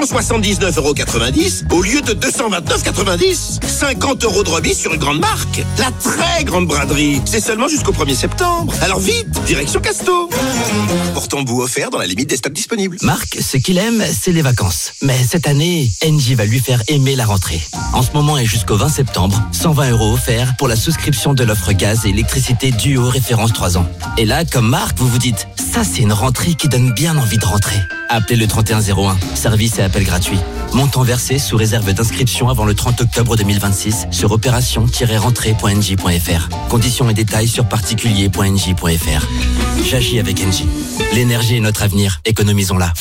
79,90 € au lieu de 229,90 €. 50 € de remise sur une grande marque. La très grande braderie. C'est seulement jusqu'au 1er septembre. Alors vite, direction Casto. Portant-bout offert dans la limite des stocks disponibles. Marc, ce qu'il aime, c'est les vacances. Mais cette année, Engie va lui faire aimer la rentrée. En ce moment et jusqu'au 20 septembre, 120 € offerts pour la souscription de l'offre gaz et électricité Duo référence 3 ans. Et là, comme Marc, vous vous dites, ça c'est une rentrée qui donne bien envie de rentrer. Appelez le 3101, service et appel gratuit. Montant versé sous réserve d'inscription avant le 30 octobre 2026 sur opération-rentrée.engie.fr. Conditions et détails sur particulier.engie.fr. J'agis avec Engie. L'énergie est notre avenir, économisons-la.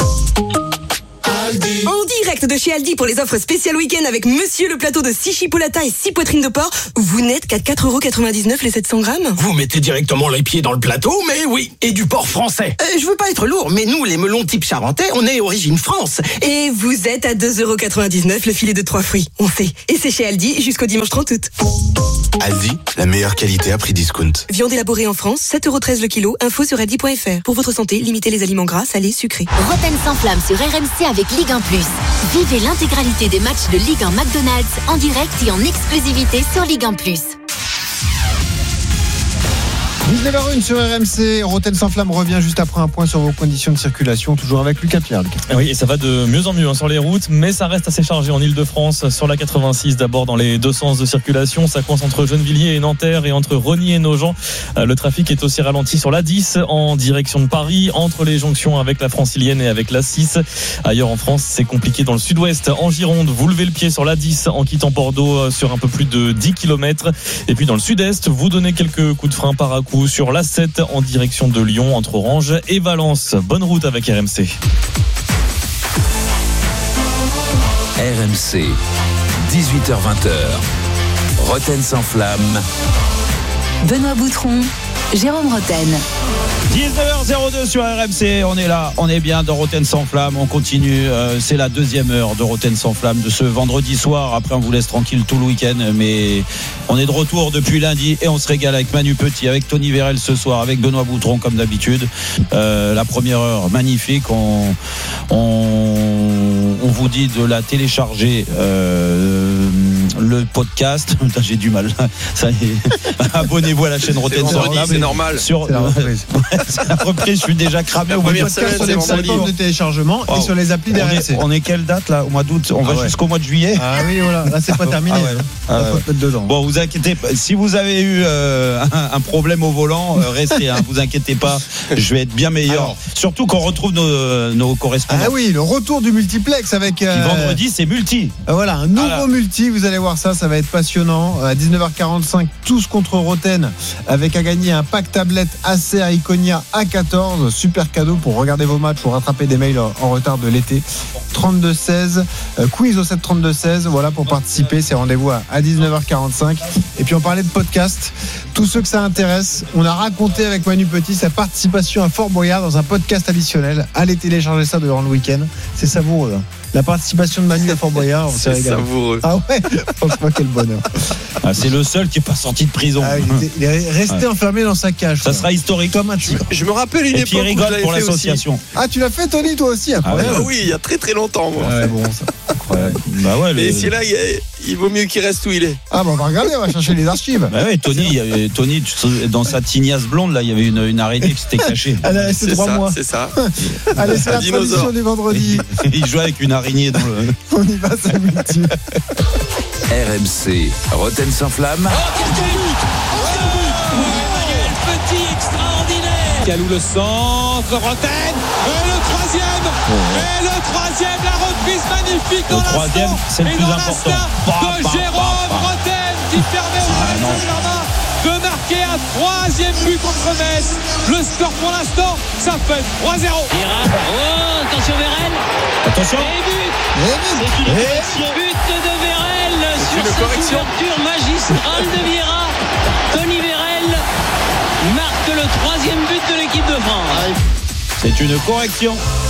En direct de chez Aldi pour les offres spéciales week-end avec Monsieur le plateau de 6 chipolatas et 6 poitrines de porc. Vous n'êtes qu'à 4,99 € les 700 grammes. Vous mettez directement les pieds dans le plateau, mais oui, et du porc français. Je veux pas être lourd, mais nous, les melons type charentais, on est origine France. Et vous êtes à 2,99 € le filet de 3 fruits. On sait. Et c'est chez Aldi jusqu'au dimanche 30 août. Aldi, la meilleure qualité à prix discount. Viande élaborée en France, 7,13 € le kilo. Info sur aldi.fr. Pour votre santé, limitez les aliments gras, salés, sucrés. Rotten sans flamme sur RMC avec Ligue 1+. Vivez l'intégralité des matchs de Ligue 1 McDonald's en direct et en exclusivité sur Ligue 1+. 19h01 sur RMC, Rotten sans flamme revient juste après un point sur vos conditions de circulation, toujours avec Lucas Pierre. Oui, et ça va de mieux en mieux sur les routes, mais ça reste assez chargé en Ile-de-France, sur la 86 d'abord dans les deux sens de circulation, ça coince entre Gennevilliers et Nanterre et entre Rosny et Nogent. Le trafic est aussi ralenti sur la 10 en direction de Paris, entre les jonctions avec la Francilienne et avec la 6. Ailleurs en France, c'est compliqué dans le sud-ouest, en Gironde, vous levez le pied sur la 10 en quittant Bordeaux sur un peu plus de 10 km. Et puis dans le sud-est, vous donnez quelques coups de frein par à coup sur la 7 en direction de Lyon entre Orange et Valence. Bonne route avec RMC. RMC, 18h-20h, Rotten sans flamme. Benoît Boutron, Jérôme Rotten. 19h02 sur RMC, on est là, on est bien dans Rotten sans flamme, on continue, c'est la deuxième heure de Rotten sans flamme de ce vendredi soir. Après on vous laisse tranquille tout le week-end, mais on est de retour depuis lundi et on se régale avec Manu Petit, avec Tony Vérel ce soir, avec Benoît Boutron comme d'habitude. La première heure magnifique, on vous dit de la télécharger, le podcast. J'ai du mal. Ça y est. Abonnez-vous à la chaîne Rotten sans flamme. C'est normal. C'est la reprise. C'est la reprise, je suis déjà cramé au podcast sur les plateformes de téléchargement et sur les applis d'RMC. On est quelle date là? Au mois d'août? On va jusqu'au mois de juillet. Ah oui, voilà. Là, c'est pas terminé. Faut mettre dedans. Bon, vous inquiétez pas. Si vous avez eu un problème au volant, restez. Vous inquiétez pas. Je vais être bien meilleur. Alors, surtout qu'on retrouve nos correspondants. Ah oui, le retour du multiplex avec. Vendredi, c'est multi. Voilà, un nouveau multi. Vous allez voir ça va être passionnant. À 19h45, tous contre Rotten, avec à gagner un pack tablette Acer Iconia A14. Super cadeau pour regarder vos matchs ou rattraper des mails en retard de l'été. 32-16, quiz au 7-32-16. Voilà, pour participer, c'est rendez-vous à 19h45. Et puis on parlait de podcast. Tous ceux que ça intéresse, on a raconté avec Manu Petit sa participation à Fort Boyard dans un podcast additionnel. Allez télécharger ça durant le week-end. C'est savoureux. La participation de Manu à Fort Boyard, c'est savoureux. Ah ouais, franchement, quel bonheur. C'est le seul qui n'est pas sorti de prison. Il est resté enfermé dans sa cage. Ça sera historique. Comme un tigre. Je me rappelle une époque où je l'avais pour fait l'association. aussi. Ah, tu l'as fait, Tony, toi aussi? Oui, il y a très très longtemps. Moi. Ouais, bon, ça. Incroyable. Bah ouais, mais si là, il vaut mieux qu'il reste où il est. Ah, bah on va regarder, on va chercher les archives. Bah ouais, Tony, dans sa tignasse blonde, là, il y avait une araignée qui s'était cachée. Elle a resté 3 mois. C'est ça. Allez, c'est la tradition du vendredi. Il jouait avec une araignée dans le. On y va, ça multi. RMC, Rotten sans flamme. Emmanuel Petit, extraordinaire. Calou le centre, Rotten. Et le troisième. La reprise magnifique dans l'instant. C'est le plus important. De Jérôme Rotten qui permet au Paris Saint-Germain de marquer un 3e but contre Metz. Le score pour l'instant, ça fait 3-0. Attention Vérel. Attention. Et but. C'est une but de Vérel sur cette ouverture magistrale de Vieira. Tony Vérel marque le 3e but de l'équipe de France. C'est une correction.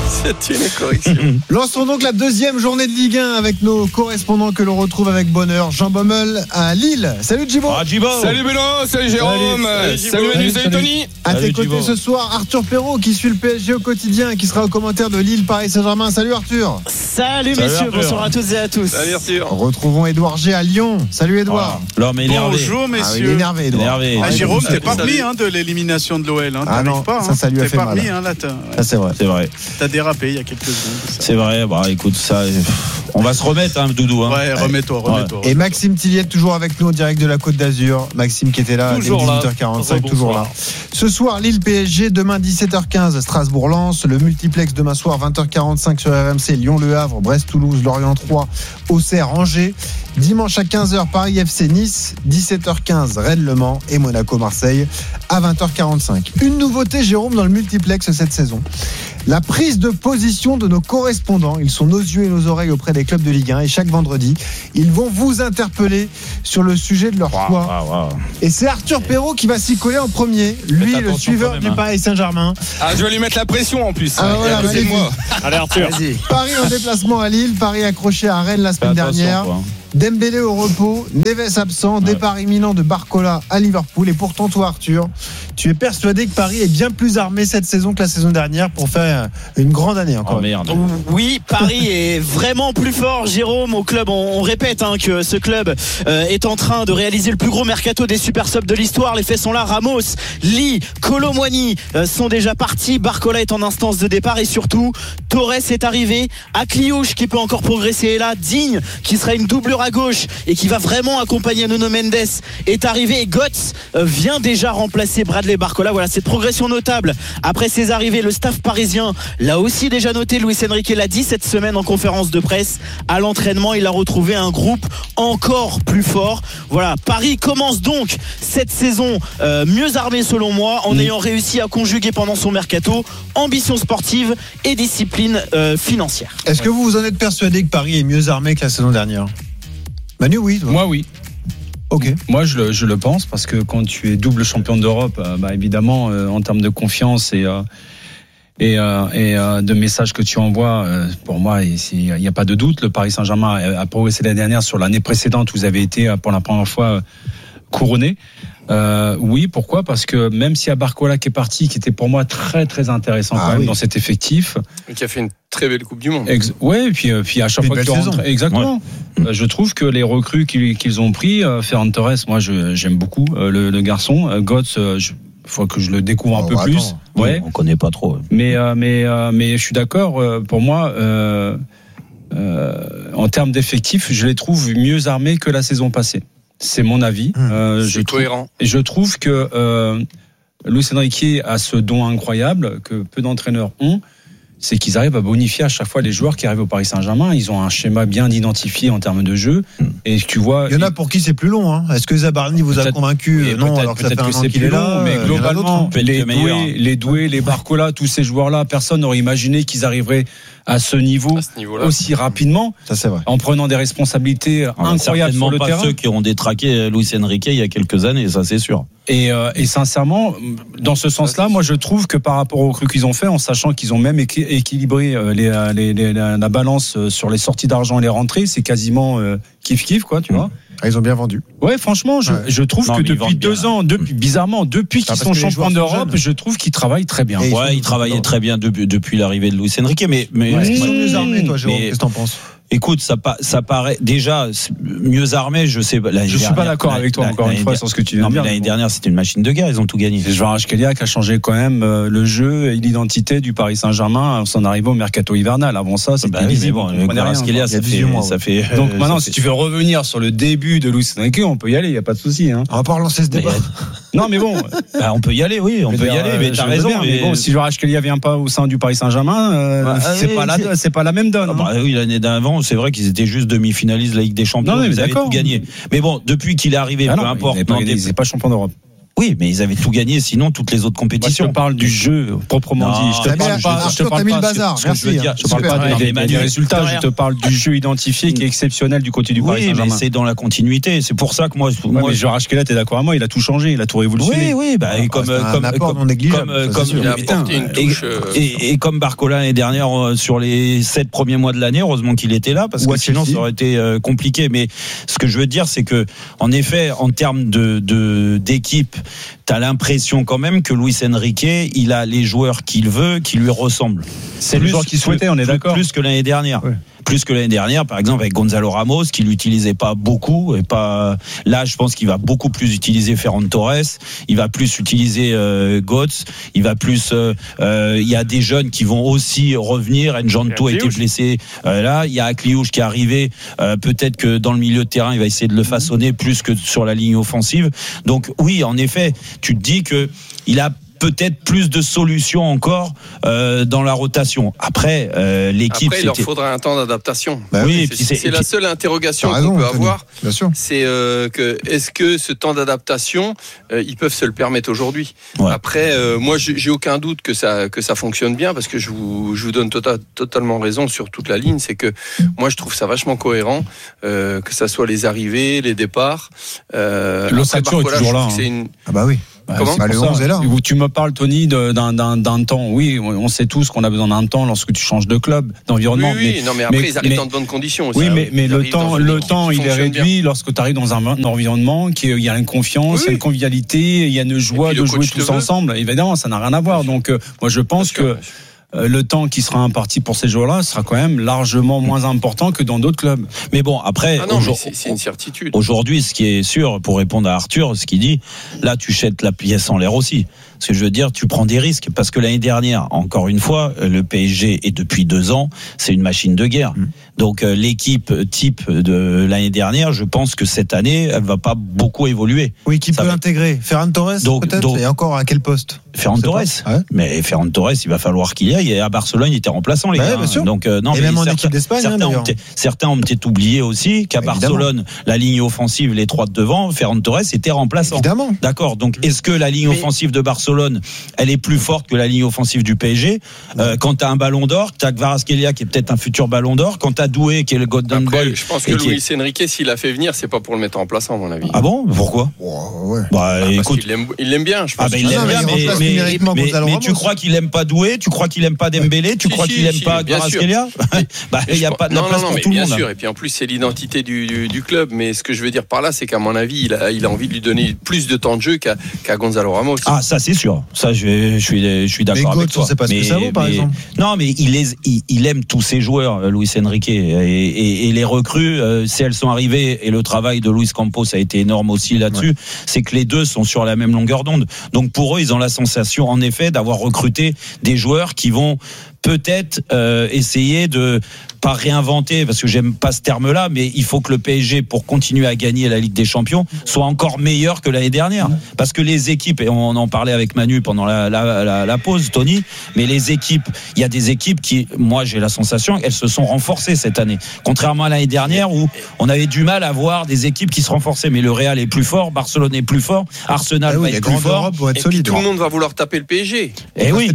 C'est une correction. Lançons donc la deuxième journée de Ligue 1 avec nos correspondants que l'on retrouve avec bonheur. Jean Baumel à Lille. Salut Djibo. Salut Benoît, salut Jérôme, salut Manu, salut Tony. À tes côtés ce soir, Arthur Perrault qui suit le PSG au quotidien et qui sera au commentaire de Lille Paris Saint-Germain. Salut Arthur. Salut messieurs, Arthur. Bonsoir à toutes et à tous. Salut Arthur. Retrouvons Édouard G à Lyon. Salut Édouard. L'homme énervé. Bonjour messieurs. Il est énervé Édouard. Jérôme, t'es pas remis de l'élimination de l'OL. Non, pas, ça lui a fait mal. T'es pas remis là. Ça c'est vrai. T'as dérapé il y a quelques secondes. C'est vrai, écoute, ça, on va se remettre, Doudou. Ouais, remets-toi. Et Maxime Tilliette, toujours avec nous en direct de la Côte d'Azur. Maxime qui était là à 18h45, toujours là. Ce soir, Lille PSG, demain 17h15, Strasbourg-Lens. Le multiplex demain soir, 20h45 sur RMC, Lyon-Le Havre, Brest-Toulouse, Lorient 3, Auxerre-Angers. Dimanche à 15h, Paris FC Nice, 17h15, Rennes-Le Mans et Monaco-Marseille à 20h45. Une nouveauté, Jérôme, dans le multiplex cette saison. La prise de position de nos correspondants. Ils sont nos yeux et nos oreilles auprès des clubs de Ligue 1 et chaque vendredi, ils vont vous interpeller sur le sujet de leur choix. Et c'est Arthur Perrault qui va s'y coller en premier. Lui, le suiveur du Paris Saint-Germain. Je vais lui mettre la pression en plus. Voilà, moi. Allez Arthur. Paris en déplacement à Lille, Paris accroché à Rennes la semaine dernière. Dembélé au repos, Neves absent, départ imminent de Barcola à Liverpool. Et pourtant, toi, Arthur, tu es persuadé que Paris est bien plus armé cette saison que la saison dernière pour faire une grande année encore. Oui, Paris est vraiment plus fort, Jérôme. Au club, on répète que ce club est en train de réaliser le plus gros mercato des super subs de l'histoire. Les faits sont là. Ramos, Lee, Kolo Muani sont déjà partis. Barcola est en instance de départ et surtout, Torres est arrivé. Akliouche qui peut encore progresser est là. Digne qui sera une doublure à gauche et qui va vraiment accompagner Nuno Mendes est arrivé et Götze vient déjà remplacer Bradley Barcola. Voilà, cette progression notable après ses arrivées. Le staff parisien l'a aussi déjà noté. Luis Enrique l'a dit cette semaine en conférence de presse. À l'entraînement, il a retrouvé un groupe encore plus fort. Voilà, Paris commence donc cette saison mieux armé selon moi en ayant réussi à conjuguer pendant son mercato ambition sportive et discipline financière. Est-ce que vous en êtes persuadé que Paris est mieux armé que la saison dernière? Manu, oui. Toi. Moi, oui. Ok. Moi, je le pense parce que quand tu es double champion d'Europe, évidemment, en termes de confiance et de messages que tu envoies, pour moi, il n'y a pas de doute. Le Paris Saint-Germain a progressé l'année dernière sur l'année précédente. Vous avez été pour la première fois couronné. Oui, pourquoi ? Parce que même s'il y a Barcola qui est parti, qui était pour moi très très intéressant quand même dans cet effectif, et qui a fait une très belle Coupe du Monde. Ouais, et puis à chaque fois que tu rentres, exactement. Ouais. Je trouve que les recrues qu'ils ont pris, Ferran Torres, moi j'aime beaucoup le garçon. Götze, faut que je le découvre un peu plus. Ouais, on connaît pas trop. Mais je suis d'accord. Pour moi, en termes d'effectifs, je les trouve mieux armés que la saison passée. C'est mon avis. C'est cohérent. Et je trouve que Luis Enrique a ce don incroyable que peu d'entraîneurs ont, c'est qu'ils arrivent à bonifier à chaque fois les joueurs qui arrivent au Paris Saint-Germain. Ils ont un schéma bien identifié en termes de jeu. Et tu vois, il y en a pour qui c'est plus long. Est-ce que Zabarni vous a convaincu? Non, alors que ça fait un an qu'il est là. Mais globalement, les doués, les Barcola, tous ces joueurs-là, personne n'aurait imaginé qu'ils arriveraient à ce niveau aussi rapidement. Ça, c'est vrai. En prenant des responsabilités incroyables sur le terrain. Certainement pas ceux qui ont détraqué Luis Enrique il y a quelques années, ça c'est sûr. Et sincèrement, dans ce sens-là, moi je trouve que par rapport aux recrues qu'ils ont fait, en sachant qu'ils ont même équilibré la balance sur les sorties d'argent et les rentrées, c'est quasiment kiff-kiff, quoi, tu vois. Ils ont bien vendu. Ouais, franchement, je trouve que depuis 2 ans, bizarrement, depuis qu'ils sont champions d'Europe, je trouve qu'ils travaillent très bien. Ouais, ils travaillaient très bien depuis l'arrivée de Luis Enrique, mais ils sont mieux armés, toi, Jérôme. Qu'est-ce que t'en penses? Écoute, ça paraît déjà mieux armé. Je sais. Je suis pas d'accord avec toi encore une fois sur ce que tu viens de dire. L'année dernière, c'était une machine de guerre. Ils ont tout gagné. Kvaratskhelia qui a changé quand même le jeu et l'identité du Paris Saint-Germain en son arrivée au mercato hivernal. Avant ça, c'était visible. Kvaratskhelia, ça fait. Donc maintenant, si tu veux revenir sur le début de Luis Enrique, on peut y aller. Il y a pas de souci. On va pas relancer ce débat. Non, mais bon, on peut y aller. Oui, on peut y aller. Mais t'as raison. Mais bon, si Kvaratskhelia vient pas au sein du Paris Saint-Germain, c'est pas la même donne. Oui, l'année d'avant, c'est vrai qu'ils étaient juste demi-finaliste de la Ligue des Champions. Ils avaient tout gagné. Mais bon, depuis qu'il est arrivé, peu importe. Il n'est pas champion d'Europe. Oui, mais ils avaient tout gagné, sinon toutes les autres compétitions. Moi, je te parle du jeu proprement dit. Je te parle pas. Je te parle pas. Merci. Je parle pas des résultats. Je te parle du jeu identifié qui est exceptionnel du côté du Paris Saint-Germain. Oui, mais c'est dans la continuité. C'est pour ça que moi, mais Gérard Kela, t'es d'accord avec moi, il a tout changé, il a tout révolutionné. Oui, bah, et comme Barcola l'année dernière sur les 7 premiers mois de l'année, heureusement qu'il était là parce que sinon ça aurait été compliqué. Mais ce que je veux dire, c'est que en effet, en termes d'équipe, t'as l'impression quand même que Luis Enrique, il a les joueurs qu'il veut, qui lui ressemblent. C'est le joueur qu'il souhaitait, on est d'accord. Plus que l'année dernière. Ouais. Plus que l'année dernière, par exemple avec Gonzalo Ramos, qui l'utilisait pas beaucoup et pas. Là, je pense qu'il va beaucoup plus utiliser Ferran Torres. Il va plus utiliser Götze. Il va plus. Il y a des jeunes qui vont aussi revenir. Njanto a été blessé. Là, il y a Akliouche qui est arrivé. Peut-être que dans le milieu de terrain, il va essayer de le façonner plus que sur la ligne offensive. Donc oui, en effet, tu te dis que il a peut-être plus de solutions encore dans la rotation. Après, l'équipe. Après, il leur faudra un temps d'adaptation. Bah oui, c'est la seule interrogation qu'on peut avoir. Bien sûr. C'est que est-ce que ce temps d'adaptation, ils peuvent se le permettre aujourd'hui. Ouais. Après, moi, j'ai aucun doute que ça fonctionne bien parce que je vous donne totalement raison sur toute la ligne. C'est que moi, je trouve ça vachement cohérent, que ça soit les arrivées, les départs. L'ossature est toujours là. Ah bah oui. Comment le 11 est là. Tu me parles, Tony, d'un temps. Oui, on sait tous qu'on a besoin d'un temps lorsque tu changes de club, d'environnement. Oui, mais après, ils arrivent dans de bonnes conditions aussi. Oui, mais le temps, il est réduit lorsque tu arrives dans un environnement qui il y a une confiance, il y a une convivialité, il y a une joie de jouer tous ensemble. Évidemment, ça n'a rien à voir. Donc, moi, je pense que le temps qui sera imparti pour ces joueurs-là sera quand même largement moins important que dans d'autres clubs. Mais bon, après, c'est une certitude. Aujourd'hui, ce qui est sûr, pour répondre à Arthur, ce qu'il dit, là, tu jettes la pièce en l'air aussi. Ce que je veux dire, tu prends des risques parce que l'année dernière, encore une fois, le PSG, et depuis 2 ans, c'est une machine de guerre. Donc l'équipe type de l'année dernière, je pense que cette année, elle va pas beaucoup évoluer. Oui, qui peut l'intégrer? Ferran Torres, peut-être. Et encore à quel poste? Ferran Torres. Ouais. Mais Ferran Torres, il va falloir qu'il y aille. Et à Barcelone, il était remplaçant, les gars. Bien sûr. Donc non, et mais même en équipe d'Espagne. Certains ont peut-être oublié aussi qu'à Barcelone, la ligne offensive, les 3 de devant, Ferran Torres était remplaçant. Évidemment. D'accord. Donc est-ce que la ligne offensive de Barcelone, elle est plus forte que la ligne offensive du PSG? Quand t'as un ballon d'or, t'as Kvaratskhelia qui est peut-être un futur ballon d'or. Quand t'as Doué qui est le Golden Boy. Je pense que Luis Enrique, s'il l'a fait venir, c'est pas pour le mettre en place, à mon avis. Ah bon? Pourquoi? Ouais. Écoute, il l'aime bien, je pense. Il l'aime bien, mais tu crois qu'il aime pas Doué? Tu crois qu'il aime pas Dembélé? Tu crois qu'il aime pas Kvaratskhelia? Il y a pas de la place pour tout le monde. Bien sûr. Et puis en plus, c'est l'identité du club. Mais ce que je veux dire par là, c'est qu'à mon avis, il a envie de lui donner plus de temps de jeu qu'à Gonzalo Ramos. Ah, ça c'est sûr. Ça, je suis d'accord avec toi. C'est pas ce que ça vaut, par exemple. Non, mais il aime tous ses joueurs, Luis Enrique, et les recrues, si elles sont arrivées, et le travail de Luis Campos a été énorme aussi là-dessus, c'est que les deux sont sur la même longueur d'onde. Donc pour eux, ils ont la sensation, en effet, d'avoir recruté des joueurs qui vont peut-être essayer de pas réinventer, parce que j'aime pas ce terme-là, mais il faut que le PSG, pour continuer à gagner la Ligue des Champions, soit encore meilleur que l'année dernière. Parce que les équipes, et on en parlait avec Manu pendant la pause, Tony, mais les équipes, il y a des équipes qui, moi j'ai la sensation, elles se sont renforcées cette année. Contrairement à l'année dernière où on avait du mal à voir des équipes qui se renforçaient. Mais le Real est plus fort, Barcelone est plus fort, Arsenal va être plus fort. Et puis tout le monde va vouloir taper le PSG. Et oui,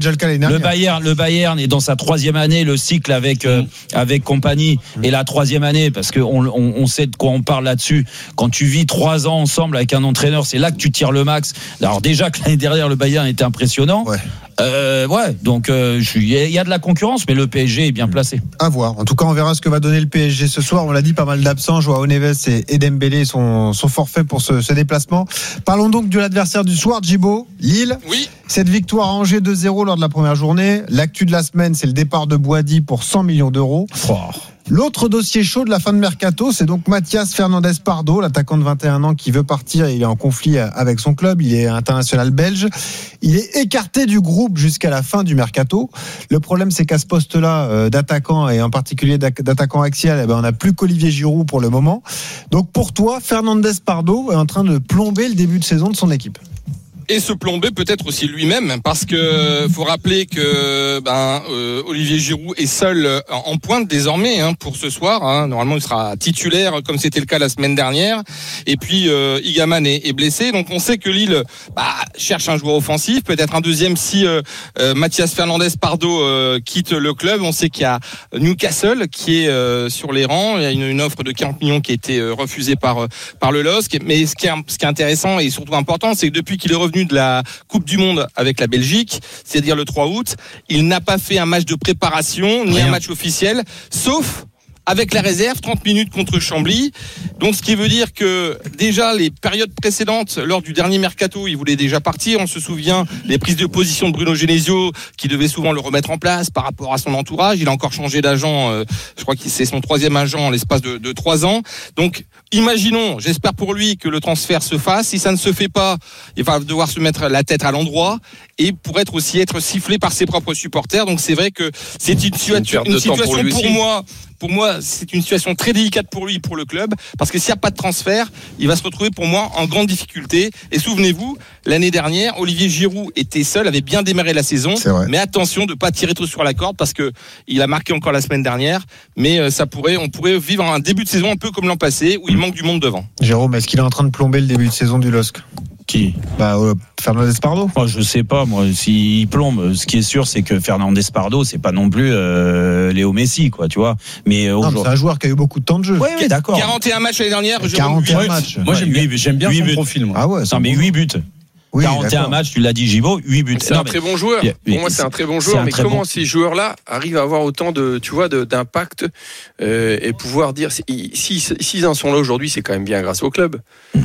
le Bayern est dans sa 3e année, le cycle avec compagnie, et la 3e année, parce qu'on sait de quoi on parle là-dessus. Quand tu vis 3 ans ensemble avec un entraîneur, c'est là que tu tires le max. Alors déjà que l'année dernière le Bayern était impressionnant. Donc il y a de la concurrence, mais le PSG est bien placé. À voir. En tout cas, on verra ce que va donner le PSG ce soir. On l'a dit, pas mal d'absents. Joao Neves et Dembélé sont forfaits pour ce déplacement. Parlons donc de l'adversaire du soir, Djibo, Lille. Oui. Cette victoire à Angers 2-0 lors de la première journée. L'actu de la semaine, c'est le départ de Boadi pour 100 millions d'euros. L'autre dossier chaud de la fin de mercato, c'est donc Mathias Fernandez Pardo, l'attaquant de 21 ans qui veut partir. Il est en conflit avec son club, il est international belge. Il est écarté du groupe jusqu'à la fin du mercato. Le problème, c'est qu'à ce poste-là d'attaquant, et en particulier d'attaquant axial, on n'a plus qu'Olivier Giroud pour le moment. Donc pour toi, Fernandez Pardo est en train de plomber le début de saison de son équipe. et se plomber peut-être aussi lui-même, parce que faut rappeler que Olivier Giroud est seul en pointe désormais pour ce soir. Normalement, il sera titulaire comme c'était le cas la semaine dernière. Et puis Igaman est blessé, donc on sait que Lille cherche un joueur offensif, peut-être un deuxième si Mathias Fernandez-Pardo quitte le club. On sait qu'il y a Newcastle qui est sur les rangs. Il y a une offre de 40 millions qui a été refusée par le LOSC. Mais ce qui est intéressant et surtout important, c'est que depuis qu'il est revenu de la Coupe du Monde avec la Belgique, c'est-à-dire le 3 août, il n'a pas fait un match de préparation ni un match officiel, sauf avec la réserve, 30 minutes contre Chambly. Donc ce qui veut dire que déjà les périodes précédentes, lors du dernier mercato, il voulait déjà partir. On se souvient les prises de position de Bruno Genesio, qui devait souvent le remettre en place par rapport à son entourage. Il a encore changé d'agent, je crois que c'est son 3e agent en l'espace de 3 ans. Donc imaginons, j'espère pour lui que le transfert se fasse. Si ça ne se fait pas, il va devoir se mettre la tête à l'endroit et pour être sifflé par ses propres supporters. Donc c'est vrai que c'est une situation pour moi, c'est une situation très délicate pour lui, pour le club, parce que s'il n'y a pas de transfert, il va se retrouver pour moi en grande difficulté. Et souvenez-vous, l'année dernière, Olivier Giroud était seul, avait bien démarré la saison, mais attention de ne pas tirer trop sur la corde, parce que il a marqué encore la semaine dernière, mais on pourrait vivre un début de saison un peu comme l'an passé, où il manque du monde devant. Jérôme, est-ce qu'il est en train de plomber le début de saison du LOSC ? Qui ? Fernandez-Pardo. Je sais pas, moi, s'il plombe. Ce qui est sûr, c'est que Fernandez-Pardo, c'est pas non plus Léo Messi, quoi, tu vois. Mais c'est un joueur qui a eu beaucoup de temps de jeu. Oui, d'accord. 41 matchs l'année dernière. 41 matchs. Moi, j'aime bien son profil, moi. Ah ouais. Non, mais 8 buts. Oui, 41 matchs, tu l'as dit, Gibaud, 8 buts. C'est un très bon joueur. Pour moi, c'est un très bon joueur. Mais comment ces joueurs-là arrivent à avoir autant d'impact et pouvoir dire, s'ils en sont là aujourd'hui, c'est quand même bien grâce au club.